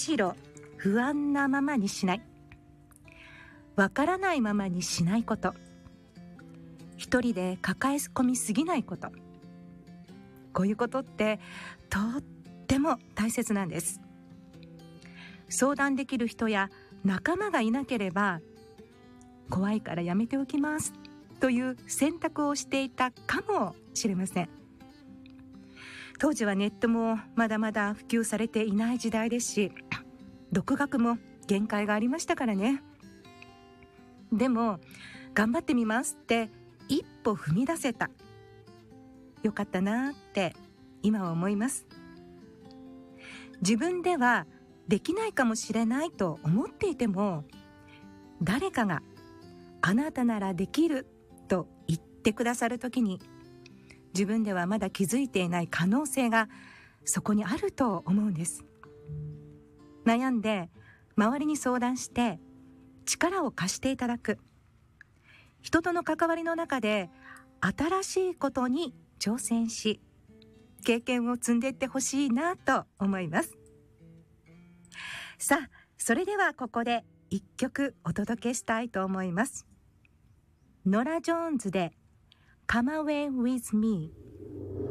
しろ不安なままにしない、わからないままにしないこと、一人で抱え込みすぎないこと、こういうことってとっても大切なんです。相談できる人や仲間がいなければ、怖いからやめておきますという選択をしていたかもしれません。当時はネットもまだまだ普及されていない時代ですし、独学も限界がありましたからね。でも頑張ってみますって一歩踏み出せた、よかったなって今は思います。自分ではできないかもしれないと思っていても、誰かがあなたならできると言ってくださるときに、自分ではまだ気づいていない可能性がそこにあると思うんです。悩んで周りに相談して力を貸していただく、人との関わりの中で新しいことに挑戦し、経験を積んでいってほしいなと思います。さあ、それではここで一曲お届けしたいと思います。ノラ・ジョーンズで Come Away With Me。